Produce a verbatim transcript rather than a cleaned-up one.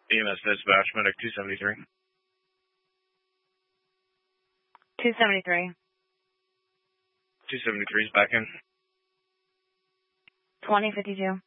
E M S dispatch, medic two seventy-three. two seventy-three. two seventy-three is back in. twenty fifty-two.